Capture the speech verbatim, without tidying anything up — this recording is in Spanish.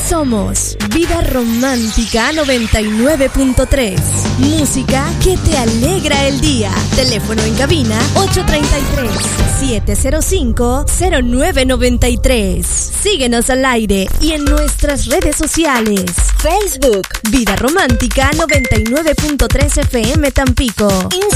Somos Vida Romántica noventa y nueve punto tres. Música que te alegra el día. Teléfono en cabina ocho tres tres, siete cero cinco, cero nueve nueve tres. Síguenos al aire y en nuestras redes sociales. Facebook Vida Romántica noventa y nueve punto tres F M Tampico.